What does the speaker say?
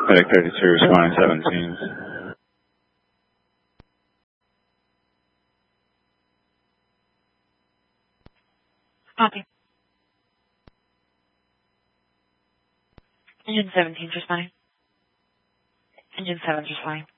Medic 32 responding 17. Copy. Engine 17 responding. Engine 7 responding.